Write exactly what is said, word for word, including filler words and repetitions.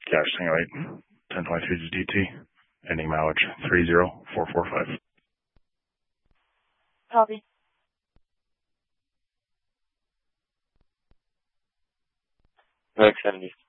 Cash Tango eight, ten twenty-three to D T, ending mileage three zero four four five. Copy. X seventy.